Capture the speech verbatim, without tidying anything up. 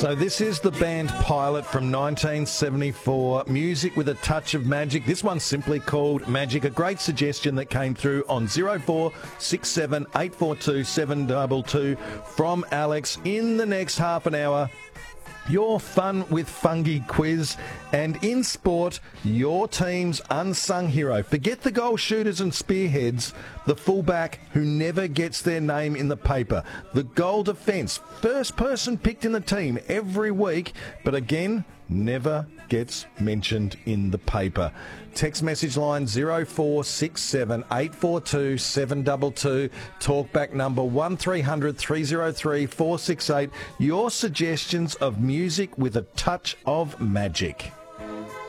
So this is the band Pilot from nineteen seventy-four, music with a touch of magic. This one's simply called Magic, a great suggestion that came through on zero four six seven eight four two seven two two from Alex. In the next half an hour, your Fun with Fungi quiz, and in sport, your team's unsung hero. Forget the goal shooters and spearheads, the fullback who never gets their name in the paper. The goal defence, first person picked in the team every week, but again, never gets mentioned in the paper. Text message line zero four six seven eight four two seven two two. Talkback number one three hundred three oh three four six eight. Your suggestions of music with a touch of magic.